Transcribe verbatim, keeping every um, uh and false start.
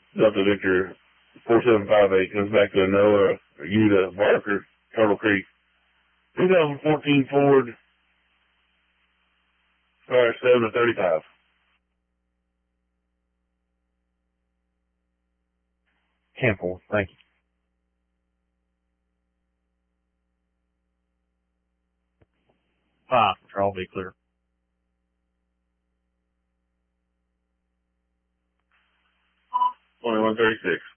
Delta Victor four seven five eight comes back to a Noah or Utah Barker, Turtle Creek. twenty fourteen Ford, fire seven to thirty-five. ten four, thank you. Five, Control, be clear. twenty-one thirty-six.